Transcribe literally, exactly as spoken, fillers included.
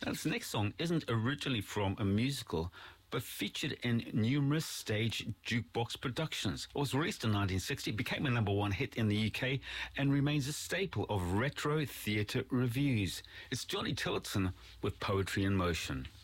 Now, this next song isn't originally from a musical, but featured in numerous stage jukebox productions. It was released in nineteen sixty, became a number one hit in the U K, and remains a staple of retro theatre reviews. It's Johnny Tillotson with Poetry in Motion.